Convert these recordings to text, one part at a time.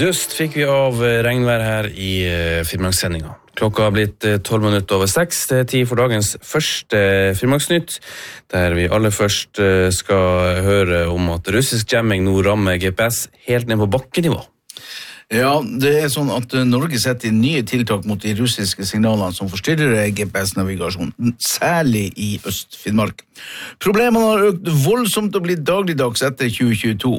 Dust fikk vi av regnvær her i Finnmarkssendinga. Klokka har blitt 6:12. Det er tid for dagens første Finnmarksnytt, der vi aller først skal høre om at russisk jamming nå rammer GPS helt ned på bakkenivå. Ja, det er sånn at Norge setter inn nye tiltak mot de russiske signalene som forstyrrer GPS-navigasjonen, særlig i Øst-Finnmark. Problemene har økt voldsomt og blitt dagligdags etter 2022.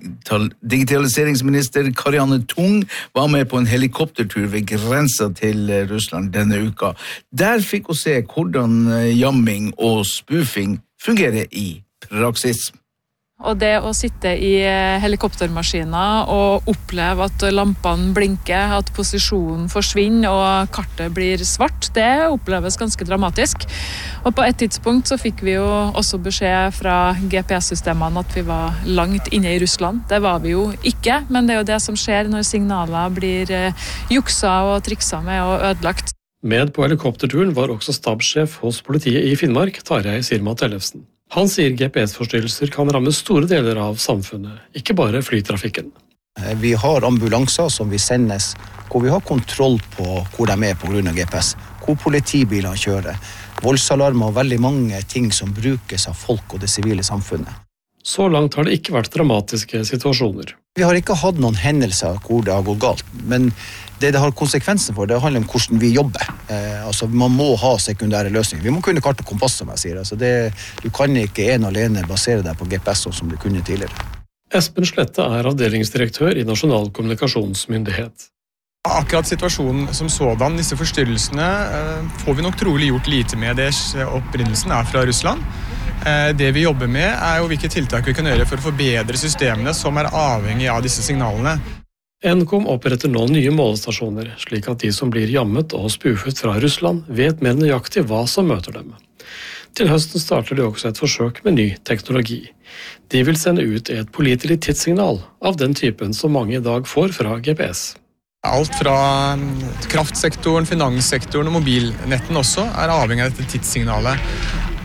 Digitaliseringsminister Karianne Tung var med på en helikoptertur ved grensa til Russland denne uka. Der fikk hun se hvordan jamming og spoofing fungerer i praksis. Og det å sitte i helikoptermaskiner og oppleve at lampene blinker, at posisjonen forsvinner og kartet blir svart, det oppleves ganske dramatisk. Og på et tidspunkt så fikk vi jo også beskjed fra GPS-systemene at vi var langt inne i Russland. Det var vi jo ikke, men det er jo det som skjer når signaler blir juksa og triksa med og ødelagt. Med på helikopterturen var også stabssjef hos politiet i Finnmark, Tarjei Sirma Tellefsen. Han sier GPS-forstyrrelser kan ramme store deler av samfunnet, ikke bare flytrafikken. Vi har ambulanser som vi sendes, hvor vi har kontroll på hvor de er på grunn av GPS, hvor politibiler kjører, voldsalarmer og veldig mange ting som brukes av folk og det sivile samfunnet. Så langt har det ikke vært dramatiske situasjoner. Vi har ikke hatt noen hendelser hvor det har gått galt, men det har konsekvenser for, det handler om hvordan vi jobber. Man må ha sekundære løsninger. Vi må kunne kart og kompass, som jeg sier. Du kan ikke en alene basere deg på GPS som du kunne tidligere. Espen Slette er avdelingsdirektør i Nasjonal kommunikasjonsmyndighet. Akkurat situasjonen som sådan, disse forstyrrelsene, får vi nok trolig gjort lite med. Opprinnelsen er fra Russland. Det vi jobber med er jo hvilke tiltak vi kan gjøre for å forbedre systemene som er avhengig av disse signalene. Nkom oppretter nå nye målestasjoner, slik at de som blir jammet og spoofet fra Russland vet mer nøyaktig hva som møter dem. Til høsten starter de også et forsøk med ny teknologi. De vil sende ut et pålitelig tidssignal av den typen som mange i dag får fra GPS. Alt fra kraftsektoren, finanssektoren og mobilnetten også er avhengig av dette tidssignalet.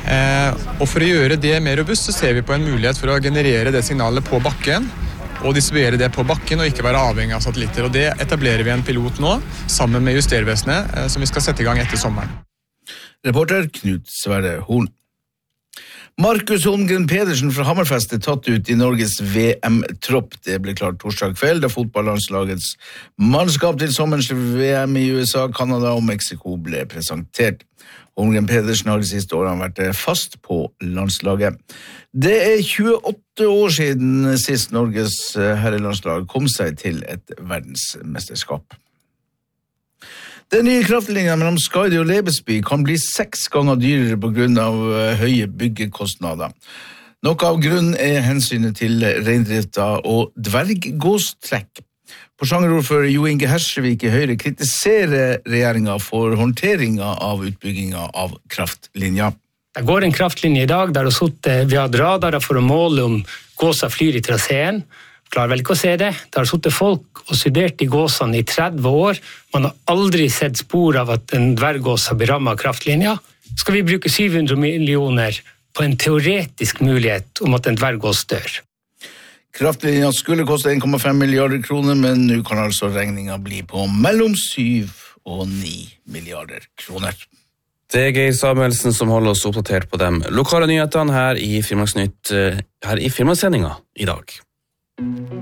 Og for å gjøre det mer robust så ser vi på en mulighet for å generere det signalet på bakken og distribuere det på bakken og ikke være avhengig av satellitter. Og det etablerer vi en pilot nå sammen med Justervesenet som vi skal sette i gang etter sommeren. Reporter Knut Sverre Horn. Markus Holmgren Pedersen fra Hammerfest er tatt ut i Norges VM-tropp. Det ble klart torsdag kveld da fotballandslagets mannskap til sommerens VM i USA, Kanada og Mexico ble presentert. Holmgren Pedersen har de siste årene vært fast på landslaget. Det er 28 år siden sist Norges herrelandslag kom seg til et verdensmesterskap. Den nye kraftlinjen mellom Skaidi og Lebesby kan bli 6 ganger dyrere på grunn av høye byggekostnader. Noe av grunnen er hensynet til reindrifta og dverggåstrekk. Porsangerordfører Jo Inge Hersevik i Høyre kritiserer regjeringen for håndteringen av utbyggingen av kraftlinja. Det går en kraftlinje i dag der vi har radarer for å måle om gåsa flyr i traseen. Klarer vel ikke å se det. Det har sittet folk og studert i gåsene i 30 år. Man har aldri sett spor av at en dverggås har blitt rammet av kraftlinja. Skal vi bruke 700 millioner på en teoretisk mulighet om at en dverggås dør? Kraftlinja skulle koste 1,5 milliarder kroner, men nå kan altså regningen bli på mellom 7 og 9 milliarder kroner. Det er Geir Samuelsen som holder oss oppdatert på de lokale nyhetene her i Finnmarksnytt, her i Finnmarkssendinga i dag.